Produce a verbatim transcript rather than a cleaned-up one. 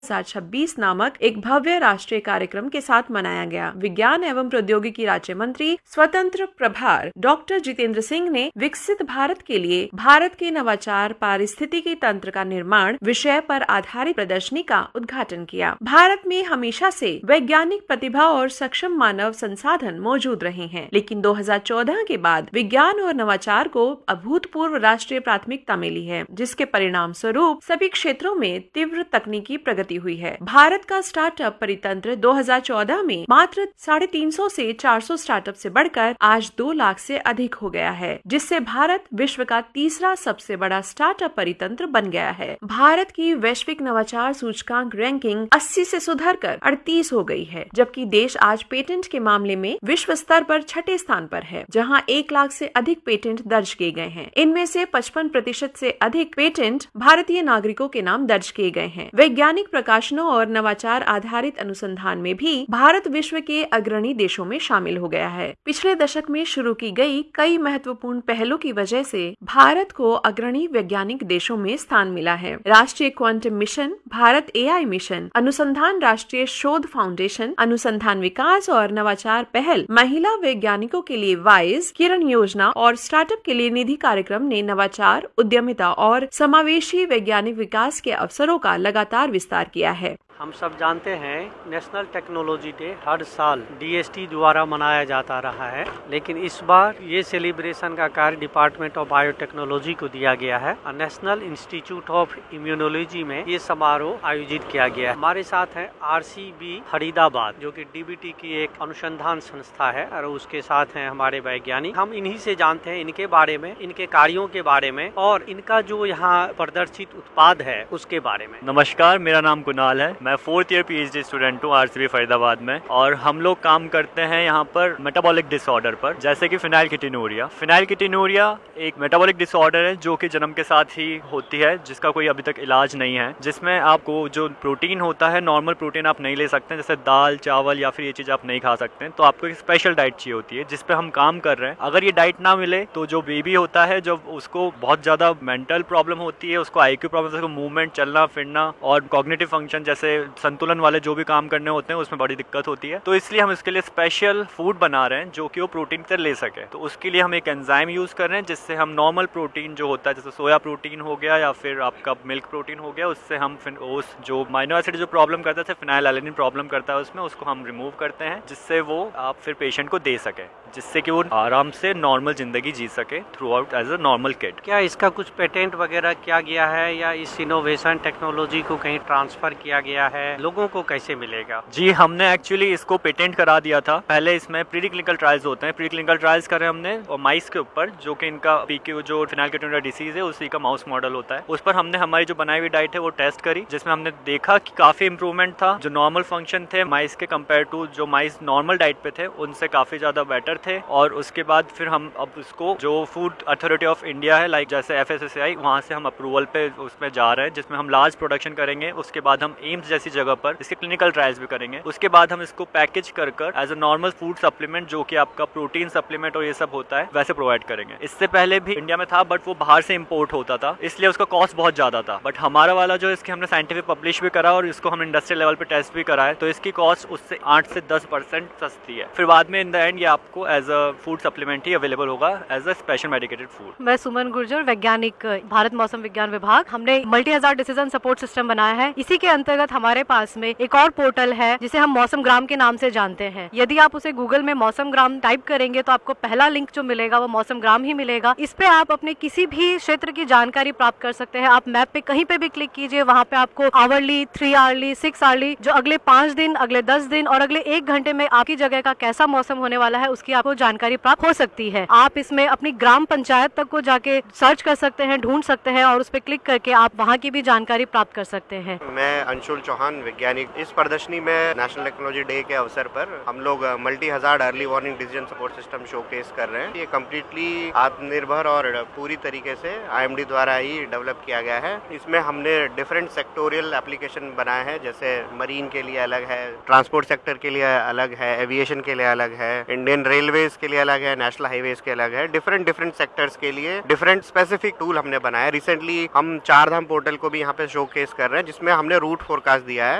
दो हज़ार छब्बीस नामक एक भव्य राष्ट्रीय कार्यक्रम के साथ मनाया गया। विज्ञान एवं प्रौद्योगिकी राज्य मंत्री स्वतंत्र प्रभार डॉक्टर जितेंद्र सिंह ने विकसित भारत के लिए भारत के नवाचार पारिस्थितिकी तंत्र का निर्माण विषय पर आधारित प्रदर्शनी का उद्घाटन किया। भारत में हमेशा से वैज्ञानिक प्रतिभा और सक्षम मानव संसाधन मौजूद रहे हैं, लेकिन दो हज़ार चौदह के बाद विज्ञान और नवाचार को अभूतपूर्व राष्ट्रीय प्राथमिकता मिली है, जिसके परिणाम स्वरूप सभी क्षेत्रों में तीव्र तकनीकी प्रगति हुई है। भारत का स्टार्टअप परितंत्र दो हज़ार चौदह में मात्र साढ़े तीन सौ से चार सौ स्टार्टअप से बढ़कर आज दो लाख से अधिक हो गया है, जिससे भारत विश्व का तीसरा सबसे बड़ा स्टार्टअप परितंत्र बन गया है। भारत की वैश्विक नवाचार सूचकांक रैंकिंग अस्सी से सुधरकर अड़तीस हो गई है, जबकि देश आज पेटेंट के मामले में विश्व स्तर पर छठे स्थान पर है, जहां एक लाख से अधिक पेटेंट दर्ज किए गए हैं। इनमें से पचपन प्रतिशत से अधिक पेटेंट भारतीय नागरिकों के नाम दर्ज किए गए हैं। वैज्ञानिक प्रकाशनों और नवाचार आधारित अनुसंधान में भी भारत विश्व के अग्रणी देशों में शामिल हो गया है। पिछले दशक में शुरू की गई कई महत्वपूर्ण पहलों की वजह से भारत को अग्रणी वैज्ञानिक देशों में स्थान मिला है। राष्ट्रीय quantum mission, Bharat AI mission, अनुसंधान राष्ट्रीय शोध फाउंडेशन, अनुसंधान विकास और नवाचार पहल, महिला वैज्ञानिकों के लिए वाइज, किरण योजना और स्टार्टअप के लिए निधि कार्यक्रम ने नवाचार, उद्यमिता और समावेशी वैज्ञानिक विकास के अवसरों का लगातार विस्तार किया है। हम सब जानते हैं नेशनल टेक्नोलॉजी डे हर साल डीएसटी द्वारा मनाया जाता रहा है, लेकिन इस बार ये सेलिब्रेशन का कार्य डिपार्टमेंट ऑफ बायोटेक्नोलॉजी को दिया गया है और नेशनल इंस्टीट्यूट ऑफ इम्यूनोलॉजी में ये समारोह आयोजित किया गया है। हमारे साथ है आरसीबी फरीदाबाद, जो कि डीबीटी की एक अनुसंधान संस्था है, और उसके साथ हैं हमारे वैज्ञानिक। हम इन्हीं से जानते हैं इनके बारे में, इनके कार्यों के बारे में और इनका जो यहाँ प्रदर्शित उत्पाद है उसके बारे में। नमस्कार, मेरा नाम कुणाल है। मैं फोर्थ ईयर पीएचडी स्टूडेंट हूँ आरसीबी फरीदाबाद में, और हम लोग काम करते हैं यहाँ पर मेटाबॉलिक डिसऑर्डर पर, जैसे कि फिनाइलकीटोनुरिया। फिनाइलकीटोनुरिया एक मेटाबॉलिक डिसऑर्डर है जो कि जन्म के साथ ही होती है, जिसका कोई अभी तक इलाज नहीं है, जिसमें आपको जो प्रोटीन होता है, नॉर्मल प्रोटीन आप नहीं ले सकते, जैसे दाल, चावल या फिर ये चीज आप नहीं खा सकते, तो आपको एक स्पेशल डाइट चाहिए होती है, जिसपे हम काम कर रहे हैं। अगर ये डाइट ना मिले तो जो बेबी होता है, जब उसको बहुत ज्यादा मेंटल प्रॉब्लम होती है, उसको आईक्यू प्रॉब्लम, उसको मूवमेंट, चलना फिरना और कॉग्निटिव फंक्शन जैसे संतुलन वाले जो भी काम करने होते हैं उसमें बड़ी दिक्कत होती है। तो इसलिए हम इसके लिए स्पेशल फूड बना रहे हैं जो कि वो प्रोटीन से ले सके। तो उसके लिए हम एक एंजाइम यूज कर रहे हैं, जिससे हम नॉर्मल प्रोटीन जो होता है, जैसे सोया प्रोटीन हो गया या फिर आपका मिल्क प्रोटीन हो गया, उससे हम उस जो माइनो एसिड जो प्रॉब्लम करता है, फिनाइलएलेनिन प्रॉब्लम करता है उसमें, उसको हम रिमूव करते हैं, जिससे वो आप फिर पेशेंट को दे सके, जिससे कि वो आराम से नॉर्मल जिंदगी जी सके through out as a normal kid. क्या इसका कुछ पेटेंट वगैरह किया गया है या इस इनोवेशन टेक्नोलॉजी को कहीं ट्रांसफर किया गया है? लोगों को कैसे मिलेगा? जी, हमने एक्चुअली इसको पेटेंट करा दिया था। पहले इसमें प्री क्लिनिकल ट्रायल्स होते हैं, प्री क्लिनिकल ट्रायल्स करे हमने और माइस के ऊपर, जो कि इनका पीके जो फिनाइलकीटोनुरिया डिसीज है उसी का माउस मॉडल होता है। उस पर हमने हमारी जो बनाई हुई डाइट है वो टेस्ट करी, जिसमें हमने देखा कि काफी इंप्रूवमेंट था। जो नॉर्मल फंक्शन थे माइस के कंपेयर टू जो माइस नॉर्मल डाइट पे थे, उनसे काफी ज्यादा बेटर थे। और उसके बाद फिर हम अब उसको जो फूड अथॉरिटी ऑफ इंडिया है, लाइक जैसे एफ एस एस ए आई, वहाँ से हम अप्रूवल पे उसमें जा रहे हैं, जिसमें हम लार्ज प्रोडक्शन करेंगे। उसके बाद हम एम्स जैसी जगह पर इसके क्लिनिकल ट्रायल्स भी करेंगे। उसके बाद हम इसको पैकेज कर कर as a normal food supplement, जो कि आपका प्रोटीन सप्लीमेंट और ये सब होता है, वैसे प्रोवाइड करेंगे। इससे पहले भी इंडिया में था, बट वो बाहर से इंपोर्ट होता था, इसलिए उसका कॉस्ट बहुत ज्यादा था। बट हमारा वाला जो इसके हमने साइंटिफिक पब्लिश भी करा और इसको हम इंडस्ट्रियल लेवल पे टेस्ट भी करा है, तो इसकी कॉस्ट उससे आठ से दस परसेंट सस्ती है। फिर बाद में इन द एंड ये आपको as a food supplement he available होगा as a special medicated food. मैं सुमन गुर्जर, वैज्ञानिक, भारत मौसम विज्ञान विभाग। हमने मल्टी हज़ार डिसीजन सपोर्ट सिस्टम बनाया है। इसी के अंतर्गत हमारे पास में एक और पोर्टल है जिसे हम मौसम ग्राम के नाम से जानते हैं। यदि आप उसे गूगल में मौसम ग्राम टाइप करेंगे तो आपको पहला लिंक जो मिलेगा वो मौसम ग्राम ही मिलेगा। इस पे आप अपने किसी भी क्षेत्र की जानकारी प्राप्त कर सकते हैं। आप मैप पे कहीं पे भी क्लिक कीजिए, वहाँ पे आपको hourly, three hourly, six hourly, जो अगले पांच दिन, अगले दस दिन और अगले एक घंटे में आपकी जगह का कैसा मौसम होने वाला है, उसकी आपको जानकारी प्राप्त हो सकती है। आप इसमें अपनी ग्राम पंचायत तक को जाके सर्च कर सकते हैं, ढूंढ सकते हैं, और उस पर क्लिक करके आप वहाँ की भी जानकारी प्राप्त कर सकते हैं। मैं अंशुल चौहान, वैज्ञानिक। इस प्रदर्शनी में नेशनल टेक्नोलॉजी डे के अवसर पर हम लोग multi hazard early warning decision support system showcase कर रहे हैं। ये कम्प्लीटली आत्मनिर्भर और पूरी तरीके से आईएमडी द्वारा ही डेवलप किया गया है। इसमें हमने डिफरेंट सेक्टोरियल एप्लीकेशन बनाए हैं, जैसे मरीन के लिए अलग है, ट्रांसपोर्ट सेक्टर के लिए अलग है, एविएशन के लिए अलग है, इंडियन रेलवेज के लिए अलग है, नेशनल हाईवेज के अलग है। डिफरेंट डिफरेंट सेक्टर्स के लिए डिफरेंट स्पेसिफिक टूल हमने बनाया। रिसेंटली हम चार धाम पोर्टल को भी यहाँ पे शोकेस कर रहे हैं, जिसमें हमने रूट फोरकास्ट दिया है।